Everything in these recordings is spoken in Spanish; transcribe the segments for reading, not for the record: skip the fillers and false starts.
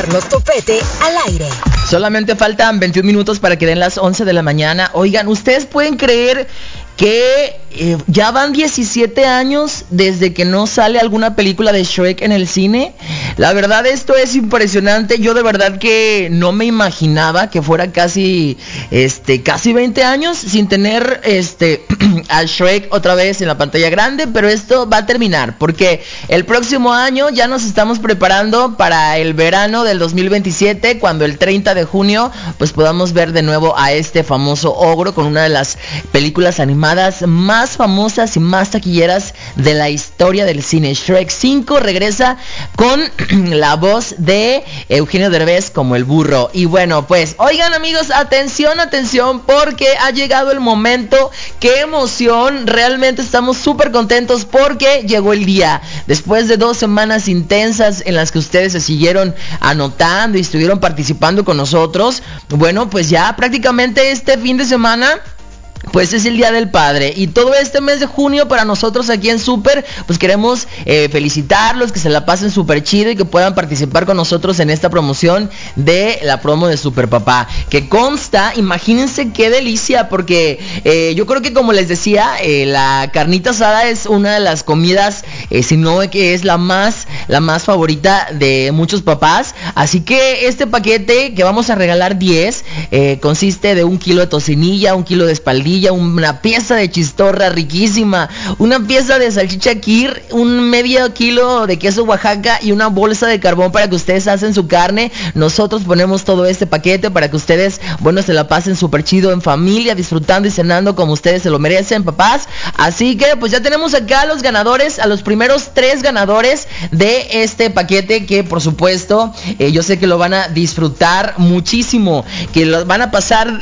Carlos Topete al aire. Solamente faltan 21 minutos para que den las 11 de la mañana. Oigan, ¿ustedes pueden creer que ya van 17 años desde que no sale alguna película de Shrek en el cine? La verdad, esto es impresionante. Yo de verdad que no me imaginaba que fuera casi 20 años sin tener a Shrek otra vez en la pantalla grande. Pero esto va a terminar, porque el próximo año ya nos estamos preparando para el verano del 2027, cuando el 30 de junio pues podamos ver de nuevo a este famoso ogro con una de las películas animadas más famosas y más taquilleras de la historia del cine. Shrek 5 regresa con la voz de Eugenio Derbez como el burro. Y bueno, pues, oigan amigos, atención, porque ha llegado el momento. ¡Qué emoción! Realmente estamos súper contentos porque llegó el día. Después de 2 semanas intensas en las que ustedes se siguieron anotando y estuvieron participando con nosotros, bueno, pues ya prácticamente este fin de semana pues es el Día del Padre, y todo este mes de junio para nosotros aquí en Super, pues queremos felicitarlos, que se la pasen súper chido y que puedan participar con nosotros en esta promoción de la promo de Super Papá, que consta, imagínense qué delicia, porque yo creo que, como les decía, la carnita asada es una de las comidas, si no que es la más favorita de muchos papás. Así que este paquete que vamos a regalar 10 consiste de 1 kilo de tocinilla, 1 kilo de espaldilla, una pieza de chistorra riquísima, una pieza de salchicha Kir, un medio kilo de queso Oaxaca y una bolsa de carbón para que ustedes hacen su carne. Nosotros ponemos todo este paquete para que ustedes, bueno, se la pasen súper chido en familia, disfrutando y cenando como ustedes se lo merecen, papás. Así que pues ya tenemos acá a los ganadores, a los primeros 3 ganadores de este paquete, que por supuesto yo sé que lo van a disfrutar muchísimo, que lo van a pasar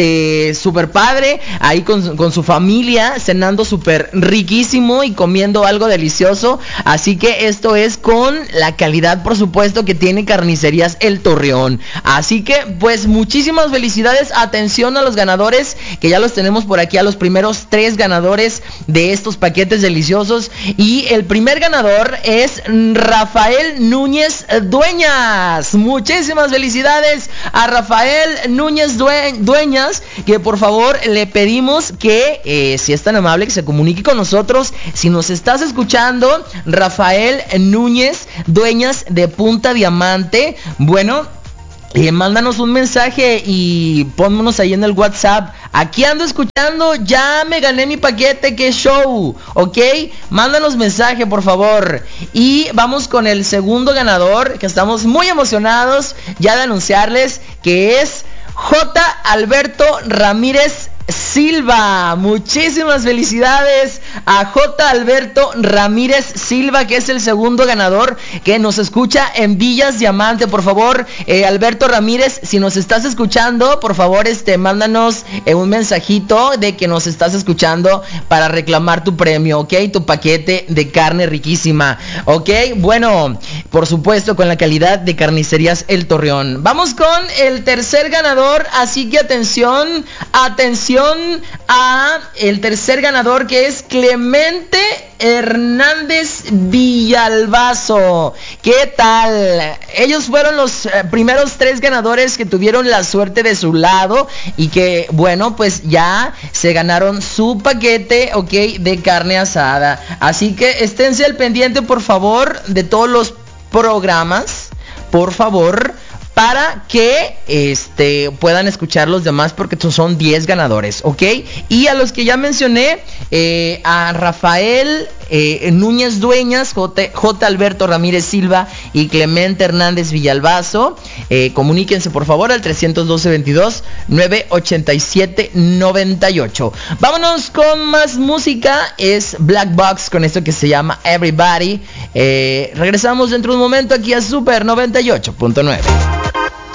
súper padre ahí con su familia, cenando súper riquísimo y comiendo algo delicioso. Así que esto es con la calidad, por supuesto, que tiene Carnicerías El Torreón. Así que pues muchísimas felicidades. Atención a los ganadores, que ya los tenemos por aquí, a los primeros 3 ganadores de estos paquetes deliciosos. Y el primer ganador es Rafael Núñez Dueñas. Muchísimas felicidades a Rafael Núñez Dueñas, que por favor le pedimos que si es tan amable que se comunique con nosotros. Si nos estás escuchando, Rafael Núñez Dueñas de Punta Diamante, bueno, mándanos un mensaje y pónmonos ahí en el WhatsApp: aquí ando escuchando, ya me gané mi paquete, qué show, ¿ok? Mándanos mensaje, por favor. Y vamos con el segundo ganador, que estamos muy emocionados ya de anunciarles, que es J. Alberto Ramírez Silva. Muchísimas felicidades a J. Alberto Ramírez Silva, que es el segundo ganador, que nos escucha en Villas Diamante. Por favor, Alberto Ramírez, si nos estás escuchando, por favor, mándanos un mensajito de que nos estás escuchando para reclamar tu premio, ¿ok? Tu paquete de carne riquísima, ¿ok? Bueno, por supuesto, con la calidad de Carnicerías El Torreón. Vamos con el tercer ganador, así que atención a el tercer ganador, que es Clemente Hernández Villalbazo. ¿Qué tal? Ellos fueron los primeros 3 ganadores que tuvieron la suerte de su lado y que, bueno, pues ya se ganaron su paquete, ok, de carne asada. Así que esténse al pendiente, por favor, de todos los programas, por favor, para que puedan escuchar los demás, porque son 10 ganadores, ¿ok? Y a los que ya mencioné, a Rafael Núñez Dueñas, J. Alberto Ramírez Silva y Clemente Hernández Villalbazo, comuníquense por favor al 312-22-987-98. Vámonos con más música. Es Black Box con esto que se llama Everybody. Regresamos dentro de un momento aquí a Super 98.9.